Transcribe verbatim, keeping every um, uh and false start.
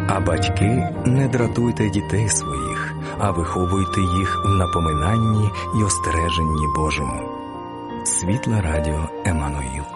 А батьки, не дратуйте дітей своїх, а виховуйте їх в напоминанні й остереженні Божому. Світле радіо Еммануїл.